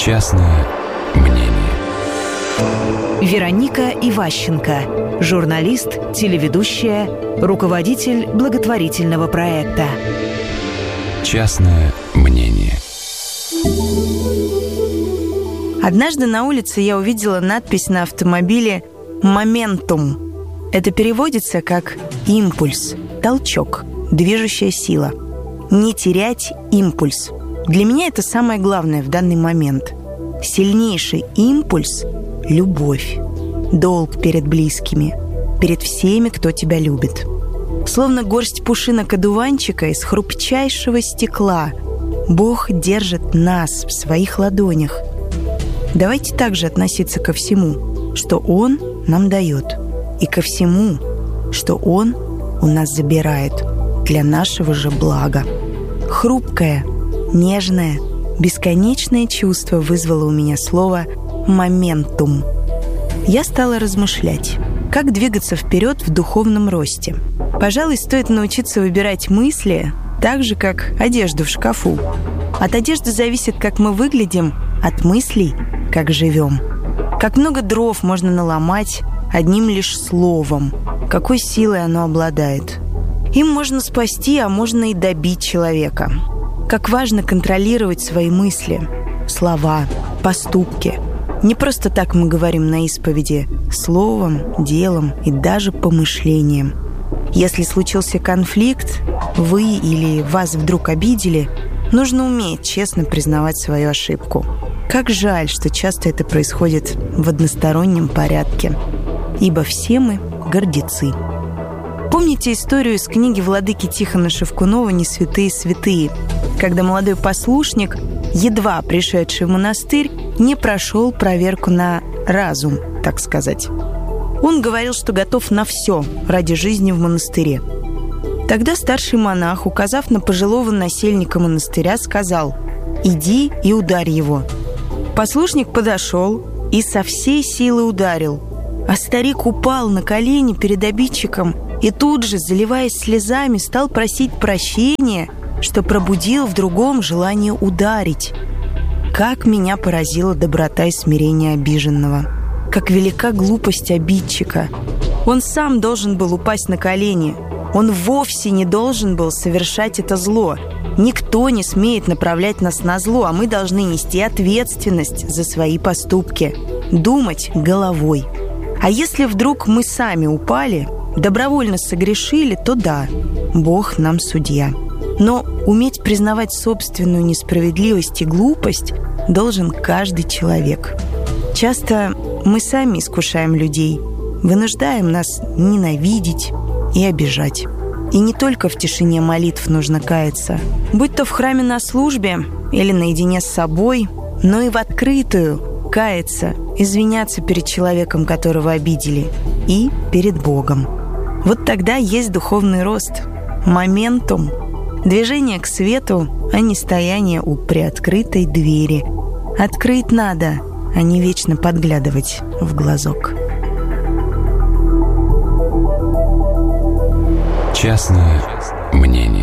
Частное мнение. Вероника Иващенко, журналист, телеведущая, руководитель благотворительного проекта. Частное мнение. Однажды на улице я увидела надпись на автомобиле «Моментум». Это переводится как «импульс», «толчок», «движущая сила». Не терять импульс. Для меня это самое главное в данный момент. Сильнейший импульс – любовь. Долг перед близкими, перед всеми, кто тебя любит. Словно горсть пушинок-одуванчика из хрупчайшего стекла. Бог держит нас в своих ладонях. Давайте также относиться ко всему, что Он нам дает, и ко всему, что Он у нас забирает для нашего же блага. Хрупкое, нежное, бесконечное чувство вызвало у меня слово «моментум». Я стала размышлять, как двигаться вперед в духовном росте. Пожалуй, стоит научиться выбирать мысли так же, как одежду в шкафу. От одежды зависит, как мы выглядим, от мыслей, как живем. Как много дров можно наломать одним лишь словом, какой силой оно обладает. Им можно спасти, а можно и добить человека. Как важно контролировать свои мысли, слова, поступки. Не просто так мы говорим на исповеди, словом, делом и даже помышлением. Если случился конфликт, вы или вас вдруг обидели, нужно уметь честно признавать свою ошибку. Как жаль, что часто это происходит в одностороннем порядке, ибо все мы гордецы. Помните историю из книги владыки Тихона Шевкунова «Не святые святые», когда молодой послушник, едва пришедший в монастырь, не прошел проверку на разум, так сказать. Он говорил, что готов на все ради жизни в монастыре. Тогда старший монах, указав на пожилого насельника монастыря, сказал: «Иди и ударь его». Послушник подошел и со всей силы ударил, а старик упал на колени перед обидчиком и тут же, заливаясь слезами, стал просить прощения, что пробудил в другом желание ударить. Как меня поразила доброта и смирение обиженного. Как велика глупость обидчика. Он сам должен был упасть на колени. Он вовсе не должен был совершать это зло. Никто не смеет направлять нас на зло, а мы должны нести ответственность за свои поступки. Думать головой. А если вдруг мы сами упали, добровольно согрешили, то да, Бог нам судья. Но уметь признавать собственную несправедливость и глупость должен каждый человек. Часто мы сами искушаем людей, вынуждаем нас ненавидеть и обижать. И не только в тишине молитв нужно каяться, будь то в храме на службе или наедине с собой, но и в открытую каяться, извиняться перед человеком, которого обидели, и перед Богом. Вот тогда есть духовный рост, моментум, движение к свету, а не стояние у приоткрытой двери. Открыть надо, а не вечно подглядывать в глазок. Частное мнение.